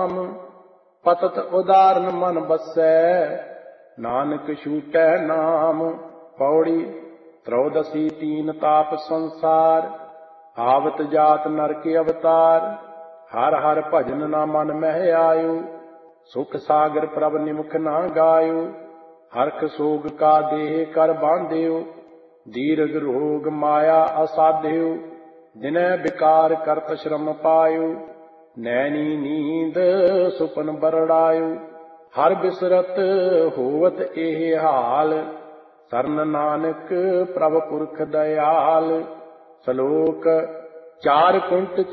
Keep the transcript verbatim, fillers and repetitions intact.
ਨਾਮ। ਪਤਤ ਉਦਾਰਨ ਮਨ ਬਸੈ, ਨਾਨਕ ਛੂਟੈ ਨਾਮ। ਪੌੜੀ ਤ੍ਰੋਦਸੀ ਤੀਨ ਤਾਪ ਸੰਸਾਰ, ਆਵਤ ਜਾਤ ਨਰਕ ਅਵਤਾਰ। ਹਰ ਹਰ ਭਜਨ ਨਾ ਮਨ ਮਹਿ ਆਇਓ, ਸੁਖ ਸਾਗਰ ਪ੍ਰਭ ਨਿਮਖ ਨਾ ਗਾਇਓ। ਹਰਖ ਸੋਗ ਕਾ ਦੇਹ ਕਰ ਬਾਂਧਿਓ, ਦੀਰਘ ਰੋਗ ਮਾਇਆ ਅਸਾਧਿਓ। ਦਿਨੈ ਵਿਕਾਰ ਕਰਤ ਸ਼ਰਮ ਪਾਇਓ, ਨੈਣੀ ਨੀਂਦ ਸੁਪਨ ਬਰੜਾਇਓ। ਹਰ ਬਿਸਰਤ ਹੋਵਤ ਇਹ ਹਾਲ, ਸਰਨ ਨਾਨਕ ਪ੍ਰਭ ਪੁਰਖ ਦਇਆਲ। ਸਲੋਕ ਚਾਰ ਕੁੰਟ